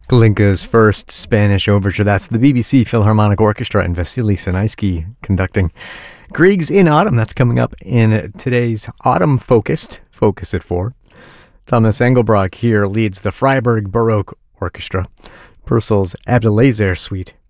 Glinka's first Spanish overture. That's the BBC Philharmonic Orchestra and Vasily Sinaisky conducting. Griegs in Autumn. That's coming up in today's Autumn Focused. Focus at 4. Thomas Engelbrock here leads the Freiburg Baroque Orchestra. Purcell's Abdelazer Suite.